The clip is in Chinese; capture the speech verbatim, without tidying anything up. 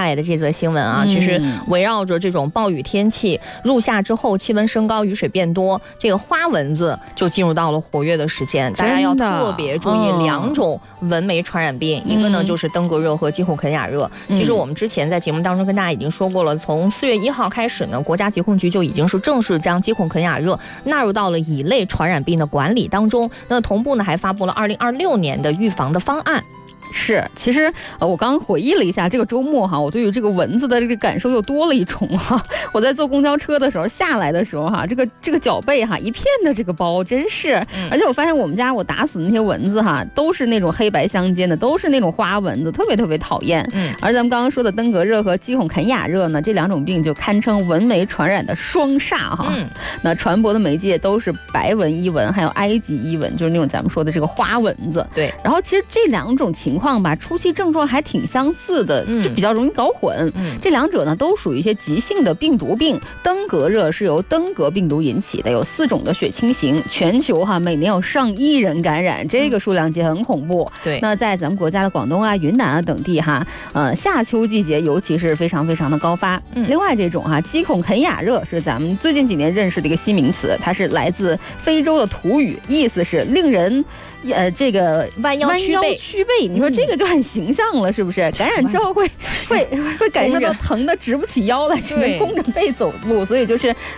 外的这则新闻啊，其实围绕着这种暴雨天气，入夏之后气温升高，雨水变多，这个花蚊子就进入到了活跃的时间，大家要特别注意两种蚊媒传染病，一个呢就是登革热和疾控肯亚热。其实我们之前在节目当中跟大家已经说过了，从四月一号开始呢，国家疾控局就已经是正式将疾控肯亚热纳入到了乙类传染病的管理当中。那同步呢还发布了二零二六年的预防的方案。 是，其实呃，我刚回忆了一下这个周末哈，我对于这个蚊子的这个感受又多了一重哈。我在坐公交车的时候下来的时候哈，这个这个脚背哈一片的这个包，真是。嗯、而且我发现我们家我打死那些蚊子哈，都是那种黑白相间的，都是那种花蚊子，特别特别讨厌。嗯。而咱们刚刚说的登革热和疾控肯亚热呢，这两种病就堪称蚊媒传染的双煞哈。嗯。那传播的媒介都是白纹伊蚊，还有埃及伊蚊，就是那种咱们说的这个花蚊子。 对。 然后其实这两种情况吧，初期症状还挺相似的，就比较容易搞混。嗯、这两者呢都属于一些急性的病毒病。登革热是由登革病毒引起的，有四种的血清型，全球哈每年有上亿人感染，这个数量级很恐怖。 对， 那在咱们国家的广东啊、云南啊等地哈，呃夏秋季节尤其是非常非常的高发。嗯、另外这种哈疾控肯亚热是咱们最近几年认识的一个新名词，它是来自非洲的土语，意思是令人呃这个弯腰屈背。 屈背，你说这个就很形象了，是不是？感染之后会会会感受到疼的直不起腰来，只能弓着背走路，所以就是